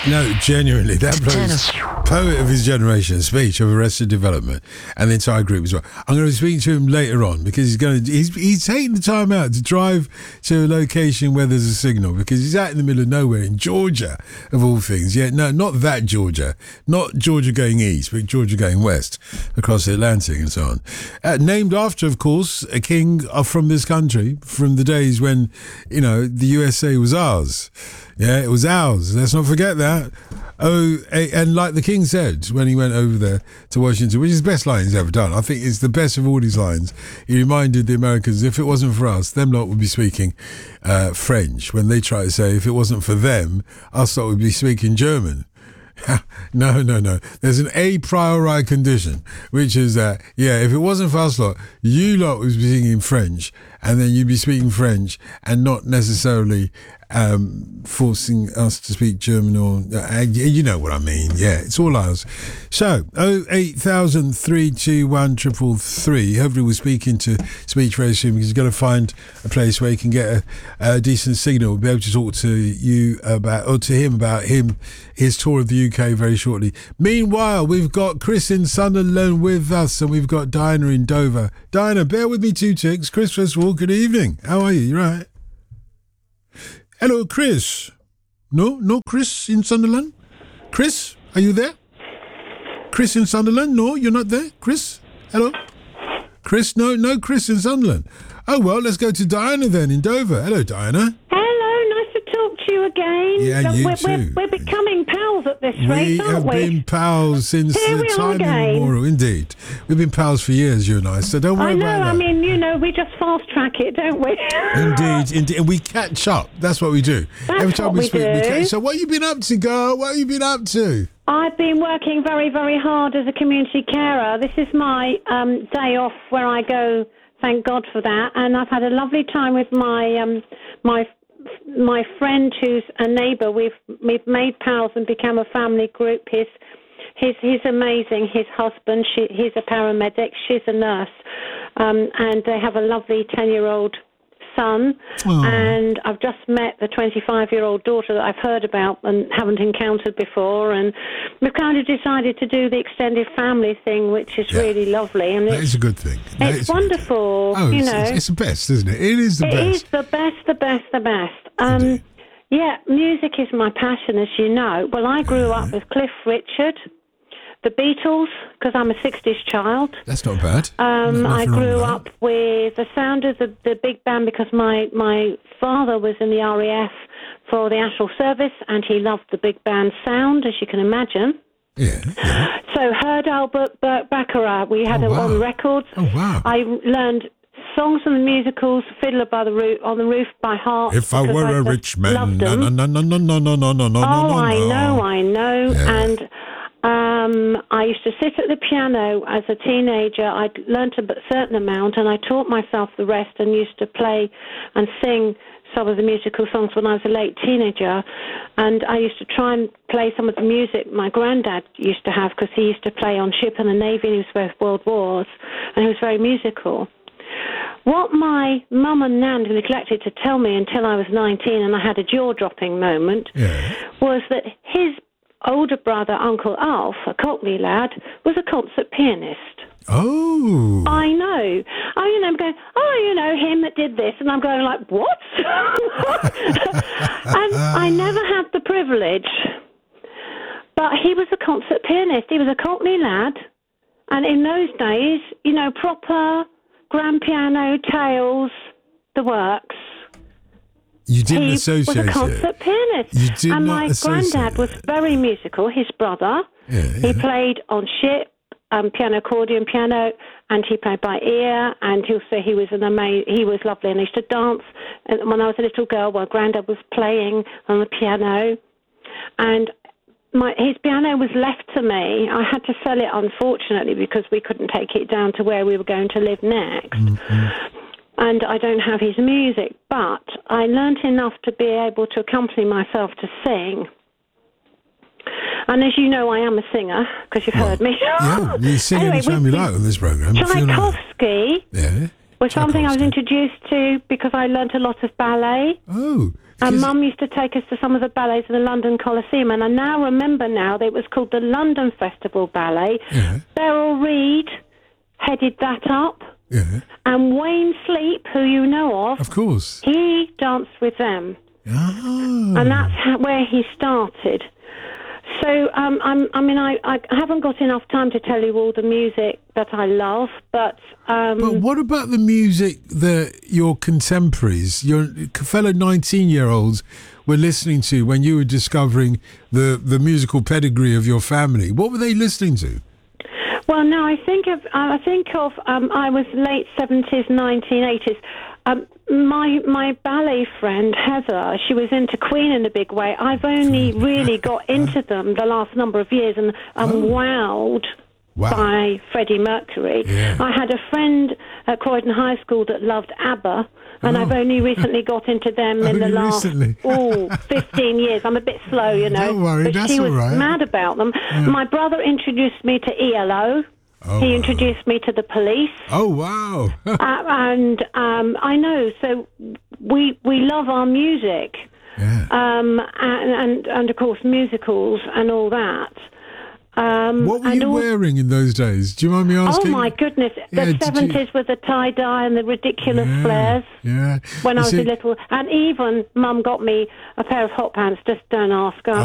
No, genuinely, that bloke's poet of his generation speech of Arrested Development and the entire group as well. I'm going to speak to him later on because he's taking the time out to drive to a location where there's a signal because he's out in the middle of nowhere in Georgia, of all things. Yeah, no, not that Georgia. Not Georgia going east, but Georgia going west across the Atlantic and so on. Named after, of course, a king from this country from the days when, the USA was ours. Yeah, it was ours. Let's not forget that. And like the King said when he went over there to Washington, which is the best line he's ever done. I think it's the best of all his lines. He reminded the Americans, if it wasn't for us, them lot would be speaking French. When they try to say, if it wasn't for them, us lot would be speaking German. No. There's an a priori condition, which is that, if it wasn't for us lot, you lot would be speaking French, and then you'd be speaking French and not necessarily forcing us to speak German or you know what I mean. Yeah, it's all ours. So 08000 321 333. Hopefully we're speaking to speech very soon because you've got to find a place where you can get a decent signal. We'll be able to talk to you about, or to him about his tour of the UK very shortly. Meanwhile, we've got Chris in Sunderland with us and we've got Diana in Dover. Diana, bear with me 2 ticks. Chris, first of all, good evening. How are you? You right? Hello, Chris. No, Chris in Sunderland? Chris, are you there? Chris in Sunderland? No, you're not there? Chris? Hello? Chris? No, Chris in Sunderland. Oh, well, let's go to Diana then in Dover. Hello, Diana. Hello, nice to talk to you again. Yeah, you too. We're becoming pals at this rate, aren't we? We have been pals since the time immemorial. Indeed. We've been pals for years, you and I, so don't worry about that. I mean, we just fast track it, don't we? Indeed. And we catch up. That's what we do. Every time we speak, we catch up. What have you been up to, girl? What have you been up to? I've been working very, very hard as a community carer. This is my day off where I go, thank God for that. And I've had a lovely time with my friend who's a neighbour. We've made pals and become a family group. He's amazing. His husband, he's a paramedic. She's a nurse. And they have a lovely 10-year-old son. Aww. And I've just met the 25-year-old daughter that I've heard about and haven't encountered before. And we've kind of decided to do the extended family thing, which is really lovely. And that is a good thing. It's wonderful. Oh, it's the best, isn't it? It is the best. It is the best. Yeah, music is my passion, as you know. Well, I grew up with Cliff Richard, the Beatles, because I'm a 60s child. That's not bad. I grew up with the sound of the big band because my father was in the RAF for the National Service and he loved the big band sound, as you can imagine. Yeah. So heard Albert Baccarat. We had it on records. Oh, wow. I learned songs from the musicals, Fiddler on the Roof by heart. If I were a rich man. No. I know. Yeah. And I used to sit at the piano as a teenager. I'd learnt a certain amount and I taught myself the rest and used to play and sing some of the musical songs when I was a late teenager. And I used to try and play some of the music my granddad used to have because he used to play on ship in the Navy and he was both World Wars and he was very musical. What my mum and nan neglected to tell me until I was 19 and I had a jaw-dropping moment was that his older brother, Uncle Alf, a Cockney lad, was a concert pianist. Oh. I know. I'm going, him that did this. And I'm going like, what? And I never had the privilege. But he was a concert pianist. He was a Cockney lad. And in those days, proper grand piano, tales, the works. You didn't associate it. He was a concert pianist. You did and not my associate granddad was very musical, his brother. He played on ship, piano, accordion, piano, and he played by ear, and he was lovely, and I used to dance when I was a little girl while Granddad was playing on the piano, and his piano was left to me. I had to sell it, unfortunately, because we couldn't take it down to where we were going to live next. Mm-hmm. And I don't have his music, but I learnt enough to be able to accompany myself to sing. And as you know, I am a singer, because you've heard me. Yeah, you sing any time you like on this programme. Tchaikovsky was something I was introduced to because I learnt a lot of ballet. Oh, And Mum used to take us to some of the ballets in the London Coliseum, and I now remember that it was called the London Festival Ballet. Yeah. Beryl Reid headed that up. Yeah. And Wayne Sleep, who you know of course, he danced with them. Oh. And that's where he started. So, I haven't got enough time to tell you all the music that I love, but what about the music that your contemporaries, your fellow 19-year-olds were listening to when you were discovering the musical pedigree of your family? What were they listening to? Well, no, I think of I was late 70s, 1980s. My ballet friend Heather, she was into Queen in a big way. I've only really got into them the last number of years, and I'm wowed by Freddie Mercury. Yeah. I had a friend at Croydon High School that loved ABBA, and I've only recently got into them in the last 15 years. I'm a bit slow, you know. Don't worry, but she was mad about them. Yeah. My brother introduced me to ELO. He introduced me to the Police. Oh, wow. And I know, so we love our music. Yeah. And of course, musicals and all that. What were you wearing in those days? Do you mind me asking? Oh, my goodness. The 70s with the tie-dye and the ridiculous flares. Yeah. When I was a little. And even Mum got me a pair of hot pants. Just don't ask her.